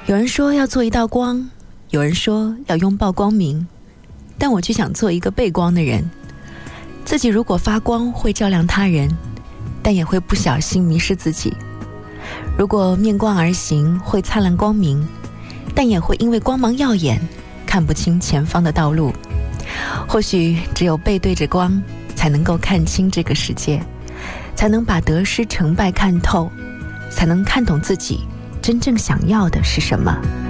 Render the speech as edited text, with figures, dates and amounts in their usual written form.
有人说要做一道光，有人说要拥抱光明，但我却想做一个背光的人。自己如果发光会照亮他人，但也会不小心迷失自己。如果面光而行会灿烂光明，但也会因为光芒耀眼看不清前方的道路。或许只有背对着光，才能够看清这个世界，才能把得失成败看透，才能看懂自己真正想要的是什么。